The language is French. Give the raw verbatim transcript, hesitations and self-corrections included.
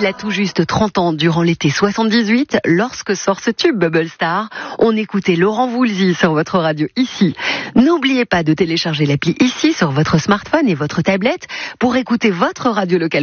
a tout juste trente ans, durant l'été soixante-dix-huit, lorsque sort ce tube Bubble Star, on écoutait Laurent Voulzy sur votre radio ici. N'oubliez pas de télécharger l'appli ici sur votre smartphone et votre tablette pour écouter votre radio locale